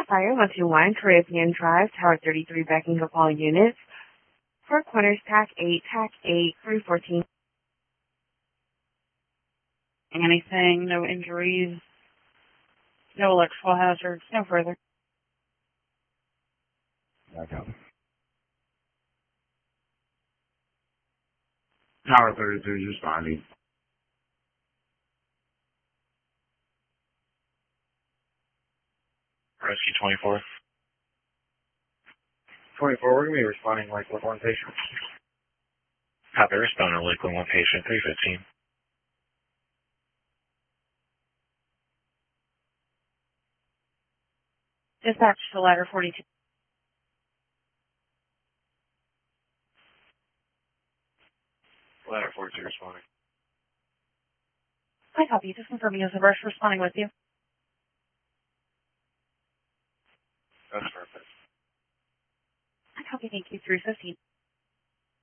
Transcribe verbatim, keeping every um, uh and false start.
Sapphire one two one, Caribbean Drive, Tower thirty-three, Beckingham all units. Four Corners, T A C eight, T A C eight, three fourteen. Anything, no injuries, no electrical hazards, no further. Back up. Tower thirty-two is responding. Rescue twenty-four. twenty-four, we're going to be responding like with one patient. Copy, respond to Lakeland one patient, three fifteen. Dispatch to ladder forty-two. Ladder forty-two responding. I copy. Just confirming as a rush responding with you. That's perfect. I copy. Thank you. three fifteen.